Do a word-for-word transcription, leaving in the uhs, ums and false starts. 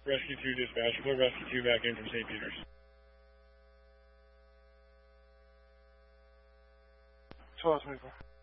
Rescue two dispatch, clear Rescue two back in from Saint Peter's. twelve twenty-four.